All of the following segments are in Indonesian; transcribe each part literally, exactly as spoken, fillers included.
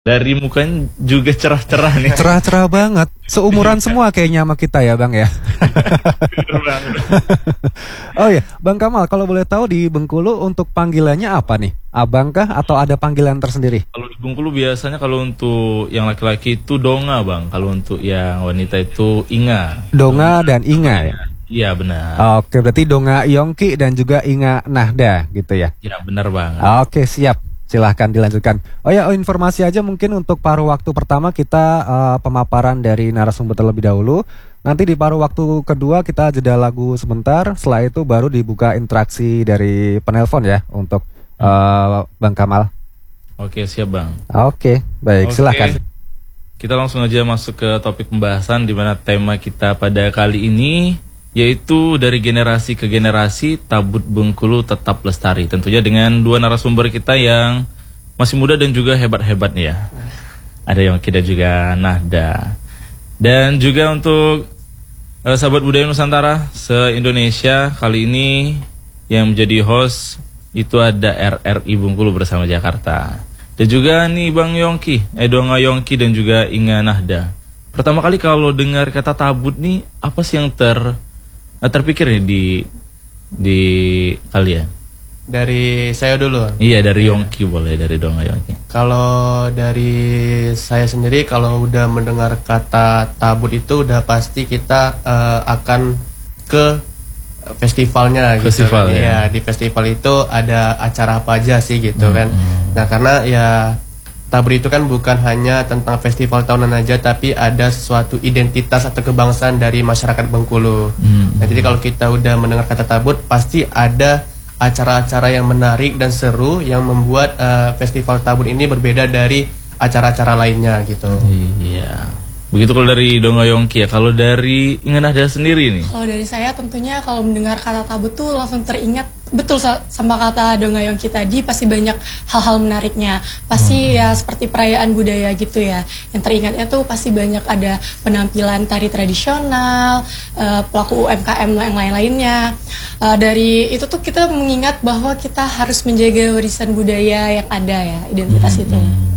Dari mukanya juga cerah-cerah nih. Cerah-cerah banget. Seumuran semua kayaknya sama kita ya Bang ya. Oh ya, Bang Kamal, kalau boleh tahu di Bengkulu untuk panggilannya apa nih? Abang kah atau ada panggilan tersendiri? Kalau di Bengkulu biasanya kalau untuk yang laki-laki itu donga Bang. Kalau untuk yang wanita itu inga. Donga dan Inga ya? Iya benar. Oke, berarti Donga Yongki dan juga Inga Nahda gitu ya? Iya benar Bang. Oke, siap. Silahkan dilanjutkan. Oh ya, oh, informasi aja mungkin untuk paruh waktu pertama kita uh, pemaparan dari narasumber terlebih dahulu. Nanti di paruh waktu kedua kita jeda lagu sebentar. Setelah itu baru dibuka interaksi dari penelpon ya untuk uh, Bang Kamal. Oke siap Bang. Oke, baik. Oke. Silahkan. Kita langsung aja masuk ke topik pembahasan di mana tema kita pada kali ini yaitu dari generasi ke generasi Tabut Bengkulu tetap lestari. Tentunya dengan dua narasumber kita yang masih muda dan juga hebat-hebat nih ya. Ada yang kita juga Nahda. Dan juga untuk uh, sahabat budaya Nusantara se-Indonesia, kali ini yang menjadi host itu ada R R I Bengkulu bersama Jakarta. Dan juga nih Bang Yongki, Edonga Yongki dan juga Inga Nahda. Pertama kali kalau dengar kata tabut nih, apa sih yang ter terpikir nih di di kalian? Dari saya dulu. Iya, dari Yongki boleh, dari Donga Yongki. Kalau dari saya sendiri, kalau udah mendengar kata tabut itu udah pasti kita uh, akan ke festivalnya gitu. Festival kan. ya. Ya, di festival itu ada acara apa aja sih gitu Hmm. kan. Nah, karena ya Tabut itu kan bukan hanya tentang festival tahunan aja, tapi ada suatu identitas atau kebangsaan dari masyarakat Bengkulu. Hmm. Nah, jadi kalau kita udah mendengar kata tabut, pasti ada acara-acara yang menarik dan seru yang membuat uh, festival tabut ini berbeda dari acara-acara lainnya gitu. Iya. Begitu kalau dari Donga Yongki ya. Kalau dari Inga Nahda sendiri nih. Kalau dari saya tentunya kalau mendengar kata tabut tuh langsung teringat betul sama kata Donga Yongki tadi, pasti banyak hal-hal menariknya. Pasti hmm. ya seperti perayaan budaya gitu ya. Yang teringatnya tuh pasti banyak ada penampilan tari tradisional, uh, pelaku U M K M yang lain-lainnya. Uh, dari itu tuh kita mengingat bahwa kita harus menjaga warisan budaya yang ada ya, identitas hmm. itu.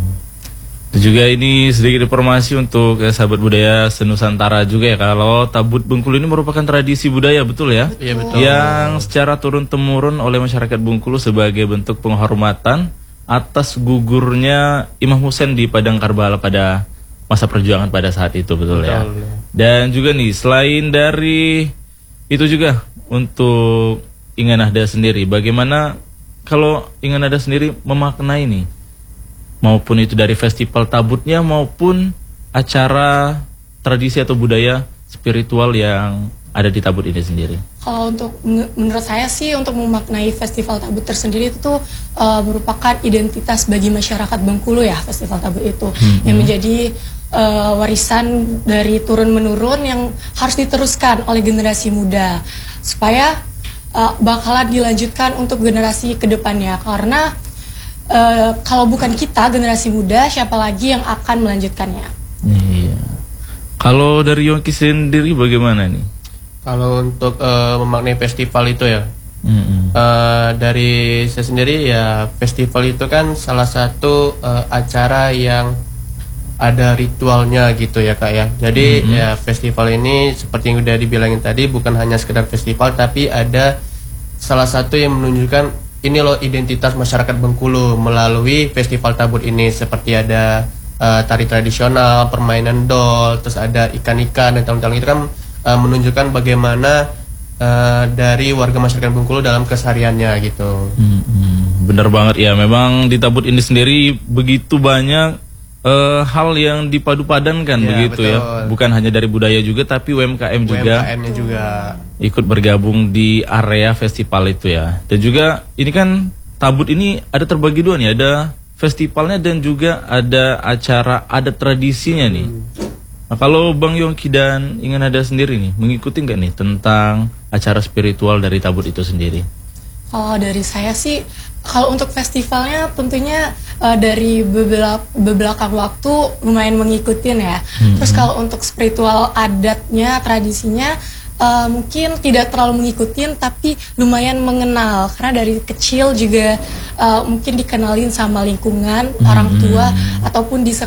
Dan juga ini sedikit informasi untuk eh, sahabat budaya senusantara juga ya. Kalau Tabut Bengkulu ini merupakan tradisi budaya, betul ya? Iya betul. Yang secara turun-temurun oleh masyarakat Bengkulu sebagai bentuk penghormatan atas gugurnya Imam Husain di Padang Karbala pada masa perjuangan pada saat itu, betul, betul ya? Ya. Dan juga nih, selain dari itu juga untuk Inga Nahda sendiri, bagaimana kalau Inga Nahda sendiri memaknai nih? Maupun itu dari festival tabutnya maupun acara tradisi atau budaya spiritual yang ada di tabut ini sendiri. Kalau untuk menurut saya sih untuk memaknai festival tabut tersendiri itu tuh uh, merupakan identitas bagi masyarakat Bengkulu ya, festival tabut itu hmm. yang menjadi uh, warisan dari turun menurun yang harus diteruskan oleh generasi muda supaya uh, bakalan dilanjutkan untuk generasi kedepannya. Karena Uh, kalau bukan kita generasi muda, siapa lagi yang akan melanjutkannya? Iya. Kalau dari Yongki sendiri bagaimana nih? Kalau untuk uh, memaknai festival itu ya, mm-hmm. uh, dari saya sendiri ya, festival itu kan salah satu uh, acara yang ada ritualnya gitu ya Kak ya. Jadi mm-hmm. ya festival ini seperti yang udah dibilangin tadi, bukan hanya sekedar festival, tapi ada salah satu yang menunjukkan ini loh identitas masyarakat Bengkulu melalui festival tabut ini, seperti ada uh, tari tradisional, permainan dol, terus ada ikan-ikan dan tahun-tahun itu kan uh, menunjukkan bagaimana uh, dari warga masyarakat Bengkulu dalam kesehariannya gitu. Hmm, bener banget ya, memang di tabut ini sendiri begitu banyak uh, hal yang dipadu-padankan ya, begitu betul. Ya, bukan hanya dari budaya juga tapi U M K M juga. U M K M-nya juga ikut bergabung di area festival itu ya. Dan juga ini kan tabut ini ada terbagi dua nih, ada festivalnya dan juga ada acara adat tradisinya nih. Nah, kalau Bang Yongki dan Inga Nahda sendiri nih mengikuti nggak nih tentang acara spiritual dari tabut itu sendiri? Kalau dari saya sih, kalau untuk festivalnya tentunya uh, dari beberapa beberapa waktu lumayan mengikutin ya. Hmm. Terus kalau untuk spiritual adatnya, tradisinya uh, mungkin tidak terlalu mengikutin tapi lumayan mengenal karena dari kecil juga uh, mungkin dikenalin sama lingkungan orang tua ataupun di